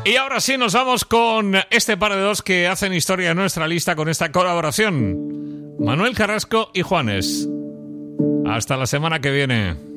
Y ahora sí nos vamos con este par de dos que hacen historia en nuestra lista con esta colaboración. Manuel Carrasco y Juanes. Hasta la semana que viene.